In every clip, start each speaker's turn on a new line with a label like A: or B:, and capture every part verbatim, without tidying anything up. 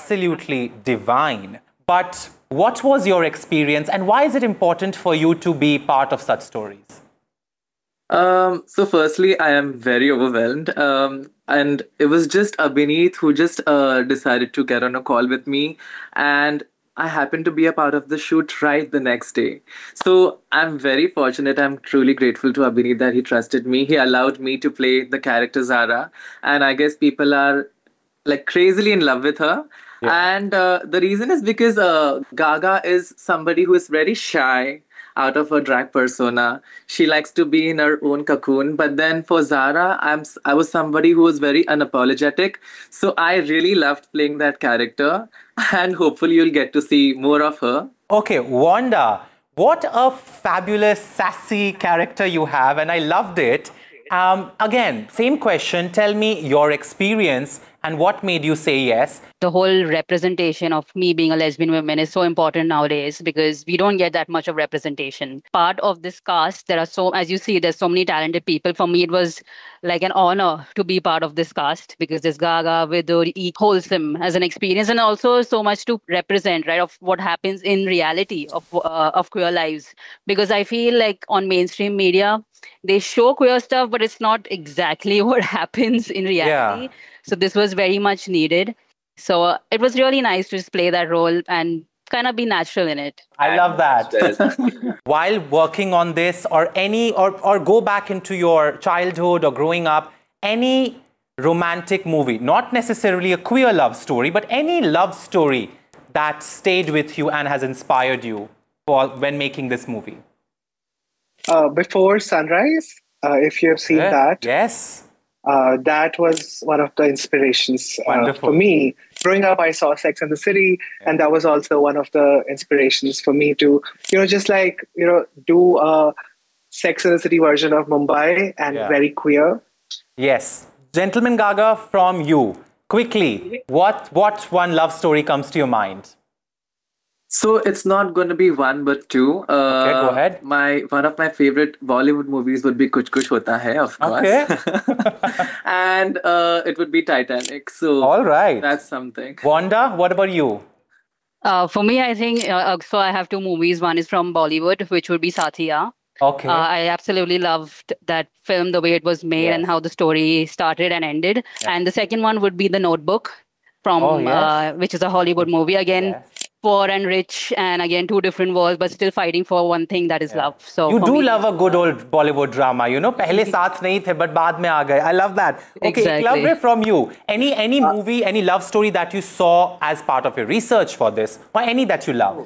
A: absolutely divine. But what was your experience and why is it important for you to be part of such stories?
B: Um, so firstly, I am very overwhelmed. Um, and it was just Abhineet who just uh, decided to get on a call with me. And I happened to be a part of the shoot right the next day. So I'm very fortunate. I'm truly grateful to Abhineet that he trusted me. He allowed me to play the character Zara. And I guess people are like crazily in love with her.
A: Yeah.
B: And uh, the reason is because uh, Gaga is somebody who is very shy out of her drag persona. She likes to be in her own cocoon. But then for Zara, I'm s- I was somebody who was very unapologetic. So I really loved playing that character, and hopefully you'll get to see more of her.
A: Okay, Wanda, what a fabulous, sassy character you have, and I loved it. Um, again, same question. Tell me your experience and what made you say yes.
C: The whole representation of me being a lesbian woman is so important nowadays because we don't get that much of representation. Part of this cast, there are so, as you see, there's so many talented people. For me, it was like an honor to be part of this cast because there's Gaga, Vidur, E, Wholesome as an experience, and also so much to represent, right, of what happens in reality of uh, of queer lives. Because I feel like on mainstream media, they show queer stuff, but it's not exactly what happens in reality.
A: Yeah.
C: So this was very much needed. So uh, it was really nice to just play that role and kind of be natural in it.
A: I love that. While working on this or any or, or go back into your childhood or growing up, any romantic movie, not necessarily a queer love story, but any love story that stayed with you and has inspired you for when making this movie.
D: Uh, before Sunrise, uh, if you have seen
A: Yeah.
D: that,
A: Yes.
D: uh, that was one of the inspirations uh,
A: Wonderful.
D: for me. Growing up, I saw Sex and the City, and that was also one of the inspirations for me to, you know, just like, you know, do a Sex and the City version of Mumbai and
A: Yeah.
D: very queer.
A: Yes. Gentleman Gaga, from you, quickly, what, what one love story comes to your mind?
B: So it's not going to be one but two. Uh,
A: Okay, go ahead.
B: My one of my favorite Bollywood movies would be Kuch Kuch Hota Hai, of course.
A: Okay.
B: And uh, it would be Titanic. So
A: All right.
B: that's something.
A: Wanda, what about you?
C: Uh, for me, I think, uh, uh, so I have two movies. One is from Bollywood, which would be Sathiya.
A: Okay.
C: Uh, I absolutely loved that film, the way it was made
A: Yes.
C: and how the story started and ended. And the second one would be The Notebook, from
A: Oh, yes.
C: uh, which is a Hollywood movie. Again,
A: Yes.
C: poor and rich, and again, two different worlds, but still fighting for one thing, that is love. So
A: You
C: for
A: do
C: me-
A: love a good old Bollywood drama, you know. पहले साथ नहीं थे, but बाद में आ गए. I love that. Okay,
C: Exactly.
A: Eklavya, from you, any any movie, any love story that you saw as part of your research for this, or any that you love?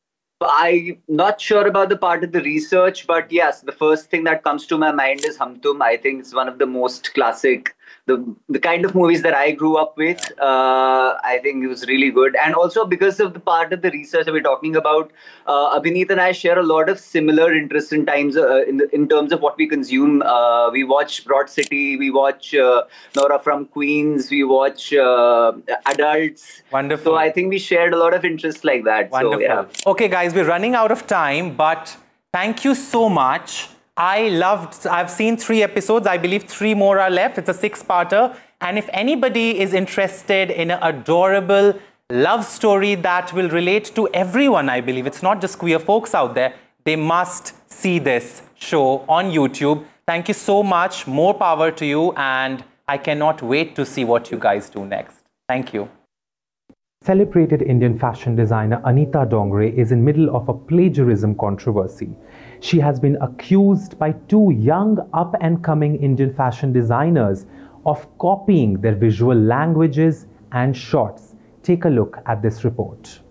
E: I'm not sure about the part of the research, but yes, the first thing that comes to my mind is Hum Tum. I think it's one of the most classic, the the kind of movies that I grew up with. Uh, I think it was really good, and also because of the part of the research that we're talking about, uh, Abhineet and I share a lot of similar interests in times uh, in the, in terms of what we consume. Uh, we watch Broad City, we watch uh, Nora from Queens, we watch uh, adults.
A: Wonderful.
E: So I think we shared a lot of interests like that.
A: Wonderful.
E: So, yeah.
A: Okay, guys, we're running out of time, but thank you so much. I loved, I've seen three episodes. I believe three more are left. It's a six-parter. And if anybody is interested in an adorable love story that will relate to everyone, I believe, it's not just queer folks out there, they must see this show on YouTube. Thank you so much. More power to you. And I cannot wait to see what you guys do next. Thank you. Celebrated Indian fashion designer Anita Dongre is in middle of a plagiarism controversy. She has been accused by two young up-and-coming Indian fashion designers of copying their visual languages and shots. Take a look at this report.